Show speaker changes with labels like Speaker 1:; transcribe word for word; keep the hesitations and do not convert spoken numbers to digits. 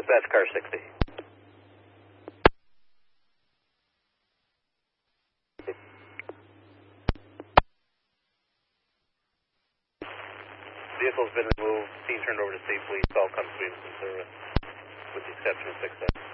Speaker 1: Dispatch car sixty. Vehicle's been removed, scene turned over to state police, all comes to service, with the exception of six F.